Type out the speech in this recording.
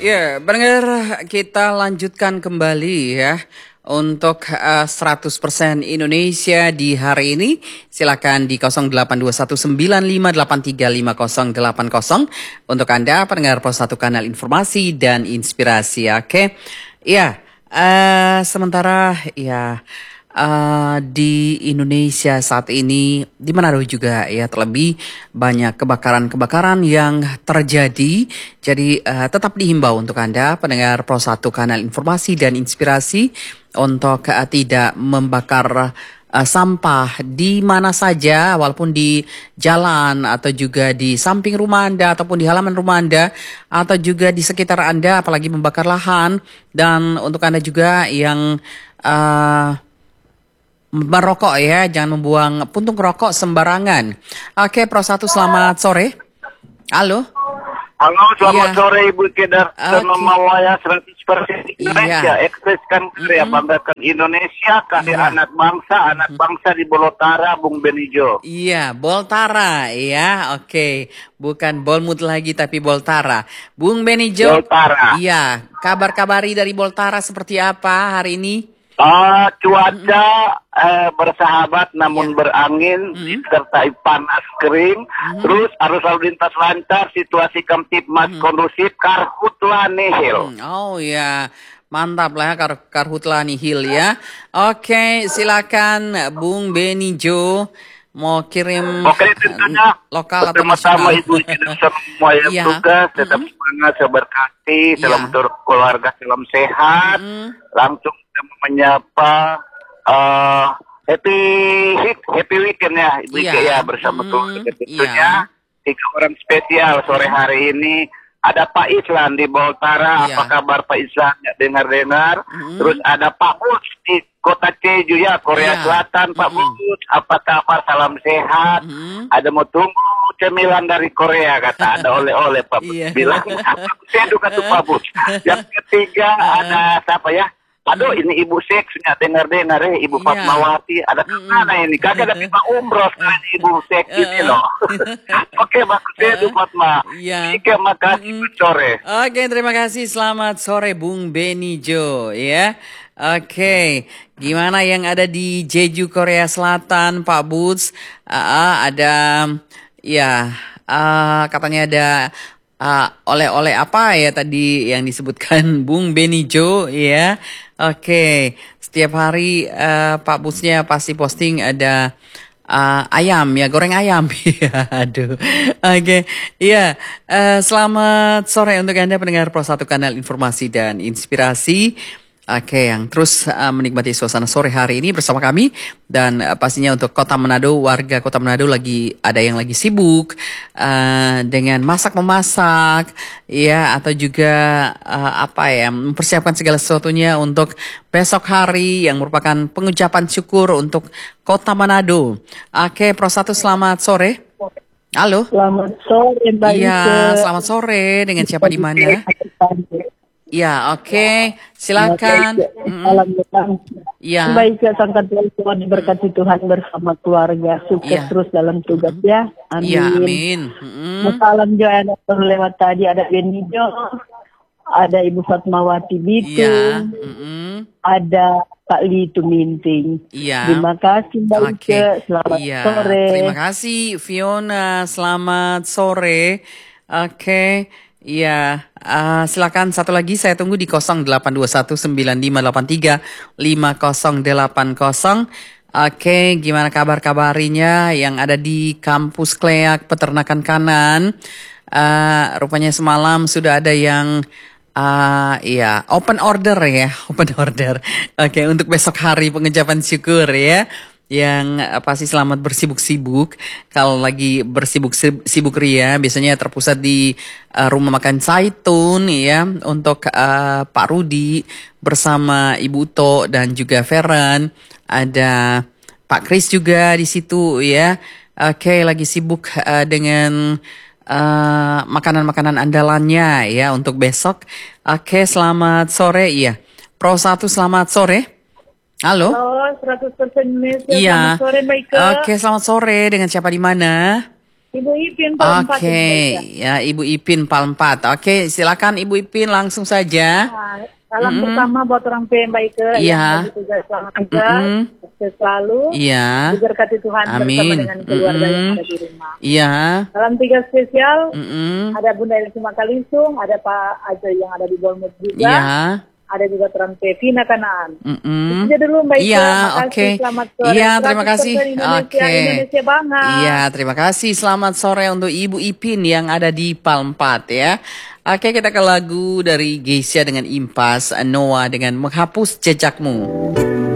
Ya, pendengar, kita lanjutkan kembali ya untuk 100% Indonesia di hari ini. Silakan di 082195835080 untuk Anda pendengar Pos 1 Kanal Informasi dan Inspirasi. Oke. Ya, sementara ya di Indonesia saat ini, di Manado juga ya, terlebih banyak kebakaran-kebakaran yang terjadi. Jadi tetap dihimbau untuk Anda pendengar Pro 1 Kanal Informasi dan Inspirasi untuk tidak membakar sampah di mana saja, walaupun di jalan atau juga di samping rumah Anda ataupun di halaman rumah Anda atau juga di sekitar Anda, apalagi membakar lahan. Dan untuk Anda juga yang merokok ya, jangan membuang puntung rokok sembarangan. Oke, Pro 1, selamat sore. Halo. Halo, selamat sore Ibu Kedar. Mawaya 100% Indonesia. Ekspreskan karya, banggakan Indonesia, karya anak bangsa di Bolotara, Bung Benijo. Iya, Boltara ya, oke. Bukan Bolmut lagi tapi Boltara. Bung Benijo. Boltara. Iya, kabar-kabari dari Boltara seperti apa hari ini? Cuaca bersahabat namun berangin, disertai panas kering, terus arus lalu lintas lancar, situasi kamtipmas kondusif, karhutlah nihil. Oh ya, mantap lah ya, karhutlah nihil ya. Oke, silakan Bung Benijo mau kirim tentunya lokal atau bersama nasional. Ibu semua yang tugas, tetap semangat, seberkati, salam untuk keluarga, salam sehat, langsung menyapa happy weekend ya Ibu Ike ya, bersama keluarga tentunya. 3 orang spesial sore hari ini. Ada Pak Islan di Boltara, apa kabar Pak Islan? Dengar-dengar. Terus ada Pak Bus di Kota Jeju ya, Korea Selatan. Pak Bus, apa kabar? Salam sehat. Ada mau tunggu cemilan dari Korea, kata. Ada oleh-oleh Pak Bus bilang. Saya duka tuh Pak Bus. Yang ketiga ada siapa ya? Aduh, ini Ibu Seksnya, dengar-dengar ya, Ibu Fatmawati. Ada kemana ini? Kagak ada pipa umroh sekarang Ibu Seks ini loh. Oke, bagus ya Ibu Fatma. Ike, makasih, sore. Oke, terima kasih. Selamat sore Bung Benijo ya. Oke, gimana yang ada di Jeju, Korea Selatan, Pak Boots? Ada, ya, katanya ada oleh-oleh apa ya tadi yang disebutkan Bung Benijo ya. Oke, setiap hari Pak Busnya pasti posting ada ayam ya, goreng ayam. Aduh. Oke, iya. Selamat sore untuk Anda pendengar Pro 1 Kanal Informasi dan Inspirasi. Oke, yang terus menikmati suasana sore hari ini bersama kami. Dan pastinya untuk Kota Manado, warga Kota Manado ada yang lagi sibuk dengan masak-memasak ya, atau juga mempersiapkan segala sesuatunya untuk besok hari yang merupakan pengucapan syukur untuk Kota Manado. Oke, Pro 1, selamat sore. Halo. Selamat sore, Mbak Ike. Iya, selamat sore. Dengan siapa di mana? Ya, oke. Silakan. Salam datang. Ya. Baik, sangkat Tuhan diberkati Tuhan bersama keluarga. Sukses terus dalam tugas ya. Amin. Ya, amin. Salam juga ada lewat tadi, ada Benijo, ada Ibu Fatmawati Bitung, ada Pak Litu Minting. Iya. Terima kasih Mbak Ike. Selamat sore. Terima kasih Fiona. Selamat sore. Oke. Iya, silakan satu lagi saya tunggu di 082195835080. Oke, gimana kabar-kabarinya yang ada di kampus Kleak Peternakan Kanan? Rupanya semalam sudah ada yang open order ya, open order. Oke, untuk besok hari pengucapan syukur ya. Yang pasti selamat bersibuk-sibuk. Kalau lagi bersibuk-sibuk ria, biasanya terpusat di rumah makan Zaitun ya, untuk Pak Rudi bersama Ibu Uto dan juga Feren. Ada Pak Kris juga di situ ya. Oke, lagi sibuk dengan makanan-makanan andalannya ya untuk besok. Oke, selamat sore ya. Pro 1, selamat sore. Halo. Halo, 100% Indonesia. Iya. Selamat sore, Mbak Ike. Oke, selamat sore. Dengan siapa di mana? Ibu Ipin Pal 4. Oke, ya Ibu Ipin Pal 4. Oke, silakan Ibu Ipin langsung saja. Salam pertama buat orang PMBIK yang bertugas selama kerja, sukses selalu. Iya. Diberkati Tuhan bersama dengan keluarga yang ada di rumah. Iya. Salam 3 spesial. Ada Bunda Elsie Makalisung, ada Pak Ajoy yang ada di Bolmut juga. Iya. Ada juga Tuan Vina Kanaan. Itu dulu Mbak Ika. Iya, oke. Selamat sore. Iya, terima kasih. Oke. Indonesia banget. Iya, terima kasih. Selamat sore untuk Ibu Ipin yang ada di Pal 4 ya. Oke, kita ke lagu dari Geisha dengan Impas, Noah dengan Menghapus Jejakmu.